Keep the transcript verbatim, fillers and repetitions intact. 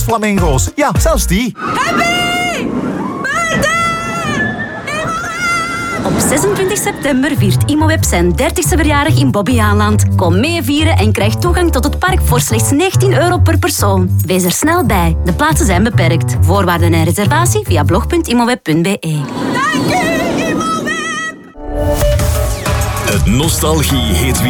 flamingo's. Ja, zelfs die. Happy! Op zesentwintig september viert Imoweb zijn dertigste verjaardag in Bobbejaanland. Kom mee vieren en krijg toegang tot het park voor slechts negentien euro per persoon. Wees er snel bij. De plaatsen zijn beperkt. Voorwaarden en reservatie via blog punt imoweb punt be. Dank u, Imoweb! Het nostalgie heet wie